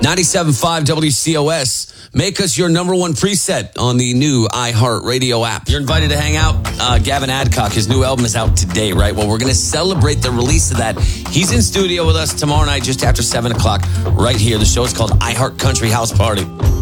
97.5 WCOS. Make us your number one preset on the new iHeartRadio app. You're invited to hang out. Gavin Adcock, his new album is out today, right? Well, we're going to celebrate the release of that. He's in studio with us tomorrow night just after 7 o'clock right here. The show is called iHeart Country House Party.